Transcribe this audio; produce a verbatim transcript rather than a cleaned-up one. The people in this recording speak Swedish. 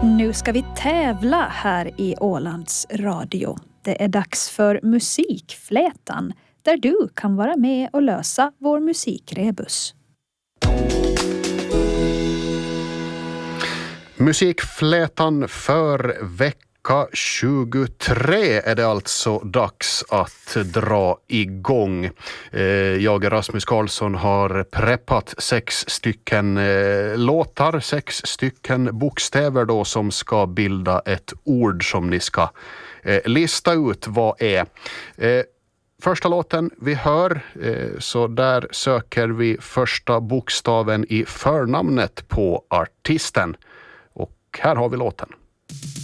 Nu ska vi tävla här i Ålands Radio. Det är dags för Musikflätan, där du kan vara med och lösa vår musikrebus. Musikflätan för vecka tjugotre är det alltså dags att dra igång. Jag, Rasmus Karlsson, har preppat sex stycken låtar, sex stycken bokstäver då som ska bilda ett ord som ni ska lista ut vad är. Första låten vi hör, så där söker vi första bokstaven i förnamnet på artisten. Och här har vi låten.